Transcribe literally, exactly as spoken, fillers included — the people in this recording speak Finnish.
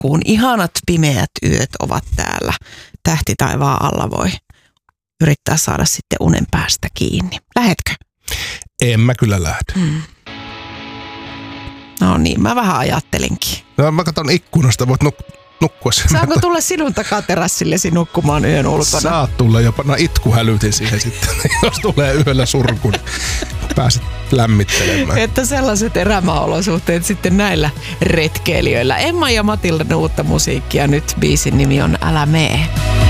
nukkuun. Ihanat pimeät yöt ovat täällä. Tähti taivaan alla voi yrittää saada sitten unen päästä kiinni. Lähetkö? En mä kyllä lähde. Hmm. No niin, mä vähän ajattelinkin. No, mä katson ikkunasta, voit nuk- nukkua sinne. Saanko tulla sinun takaterassillesi nukkumaan yön ulkona? Saat tulla, jopa no itkuhälytin siihen sitten, jos tulee yöllä surku, niin pääset lämmittelemään. Että sellaiset erämaaolosuhteet sitten näillä retkeilijöillä. Emma ja Matildan uutta musiikkia nyt, biisin nimi on Älä mee.